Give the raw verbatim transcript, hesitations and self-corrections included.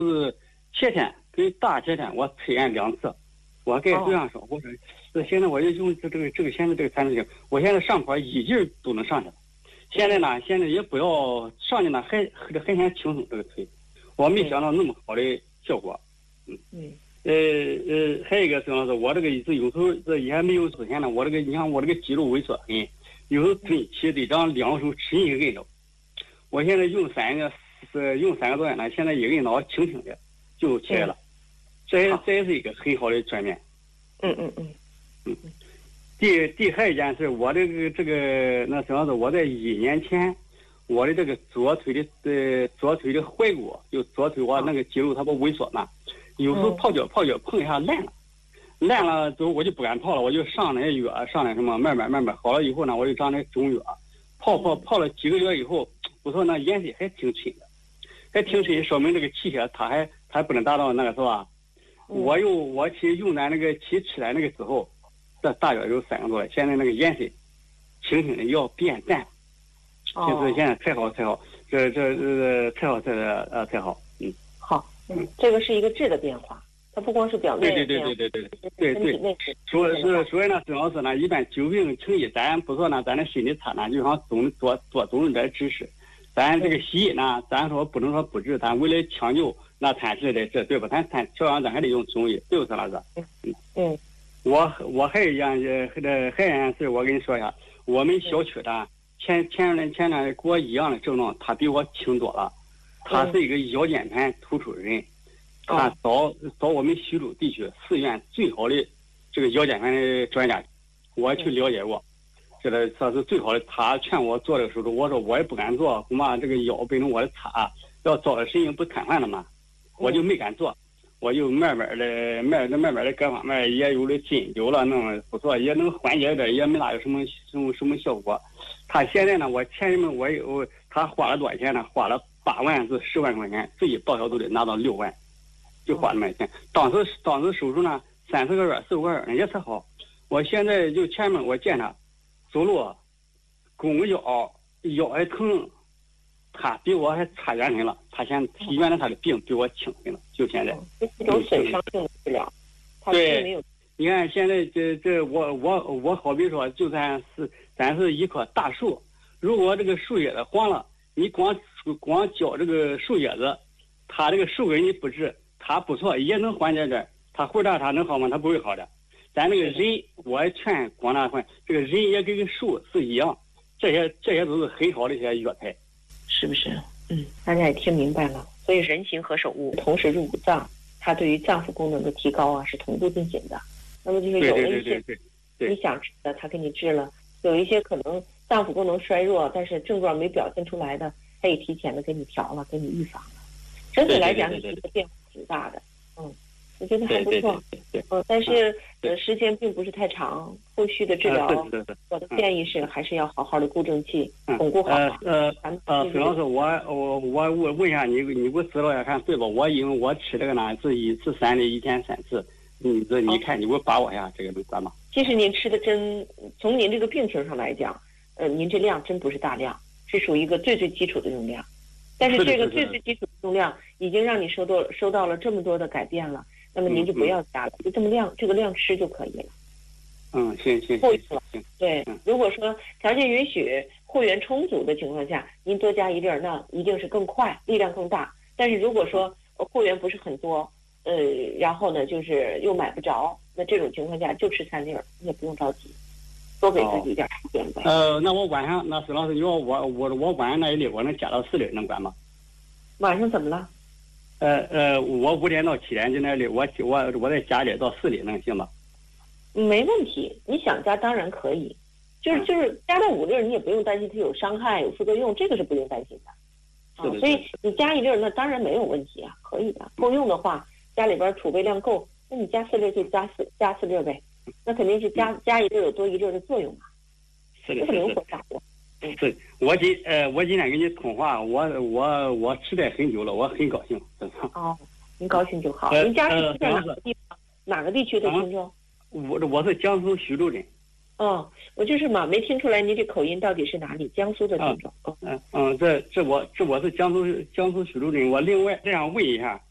是前天跟大前天我测验两次，我跟对象说，我说这现在我就用这这个这个现在这个三六零，我现在上坡一劲儿都能上去了。现在呢，现在也不要上去呢，还还还想轻松这个腿，我没想到那么好的效果。嗯嗯呃呃，还有一个主要是我这个是有时候这也没有之前呢，我这个你看我这个肌肉萎缩很，有时候腿起得长两手吃一个摁着。我现在用三个是用三个多月呢，现在一摁到轻轻的就起来了，这也这也是一个很好的转变。 嗯嗯嗯嗯。第第还一件事，我这个这个那主要是我在一年前，我的这个左腿的呃左腿的踝骨，就左腿我那个肌肉它不萎缩嘛，有时候泡脚泡脚碰一下烂了，烂了之后我就不敢泡了，我就上那些药，上那什么慢慢慢慢好了以后呢，我就上那中药，泡泡泡了几个月以后，不错，那颜色还挺深的，还挺深，说明这个气血它还它还不能达到那个是吧？我又我去用咱那个去吃的那个之后。这大约有三个多了，现在那个颜色轻轻的要变淡，就是现在才好才好，这这这才好才呃才好，嗯， 好，嗯，这个是一个质的变化，它不光是表面对对对对对对对对，所以是所以呢，主要是呢，一般久病成医，咱不说呢，咱的身体差呢，就想懂多多懂点知识，咱这个西医呢，咱说不能说不治，咱为了抢救那咱是得这对吧？咱咱调养咱还得用中医，对不对老师？ 嗯嗯。 我我还有一样呃还有一件事，我跟你说一下，我们小区的前前两前两跟我一样的症状，他比我轻多了。他是一个腰间盘突出人，他找找我们徐州地区四院最好的这个腰间盘的专家，我去了解过，这个说是最好的。他劝我做这个手术，我说我也不敢做，恐怕这个腰背成我的差，要遭了神经不瘫痪了嘛，我就没敢做。我就慢慢的、慢的、慢慢的各方面也有了针灸了，弄不错，也能缓解点，也没哪有什么什么什么效果。他现在呢，我前一门我有他花了多少钱呢？花了八万至十万块钱，自己报销都得拿到六万，就花那么钱。当时当时手术呢，三四个月、四五个月也才好。我现在就前面我见他走路，弓个腰，腰还疼。他比我还差远很了，他现原来他的病比我轻很了，就现在。 这是一种损伤性的治疗，他并没有。 你看现在这这我我我好比说，就算是咱是一棵大树，如果这个树叶子黄了，你光光浇这个树叶子，它这个树根你不治，它不错也能缓解点，它回答它能好吗？它不会好的。咱这个人，我也劝广大朋友，这个人也跟树是一样，这些这些都是很好的一些药材。 是不是？嗯，大家也听明白了。所以人形合手物同时入五脏，它对于脏腑功能的提高啊是同步进行的。那么就是有了一些你想治的，他给你治了；有一些可能脏腑功能衰弱，但是症状没表现出来的，他也提前的给你调了，给你预防了。整体来讲，你这个变化挺大的。嗯，我觉得还不错。嗯，但是呃时间并不是太长，后续的治疗，我的建议是还是要好好的固正气，巩固好。 呃呃，孙老师，我我我问问一下你，你给我指导一下看对吧？我因为我吃这个呢是一次三粒，一天三次，你这你看你给我把握一下，这个能管吗？ 其实您吃的真，从您这个病情上来讲，呃，您这量真不是大量，是属于一个最最基础的用量。但是这个最最基础的用量已经让你收到收到了这么多的改变了。那么您就不要加了，就这么量，这个量吃就可以了。 嗯，行行行行。对，如果说条件允许、货源充足的情况下，您多加一粒儿，那一定是更快，力量更大。但是如果说货源不是很多，呃，然后呢，就是又买不着，那这种情况下就吃三粒儿，你也不用着急，多给自己一点时间呗。 呃，那我晚上，那孙老师，你说我我我晚上那一粒，我能加到四粒，能管吗？ 晚上怎么了？ 呃呃，我五点到七点就那里，我我我在家里到四里能行吗？ 没问题，你想加当然可以，就是就是加到五粒，你也不用担心它有伤害、有副作用，这个是不用担心的。啊，所以你加一粒那当然没有问题啊，可以的。够用的话，家里边储备量够，那你加四粒就加四加四粒呗，那肯定是加加一粒有多一粒的作用嘛， 是的， 这个灵活掌握。 是我今呃，我今天跟你通话，我我我期待很久了，我很高兴，真的。 哦，您高兴就好。呃、您家是在哪个地方？哪个地区的听众？ 我我是江苏徐州人。 哦，我就是嘛，没听出来您这口音到底是哪里？江苏的听众。 嗯嗯，这这我这我是江苏江苏徐州人。我另外这样问一下，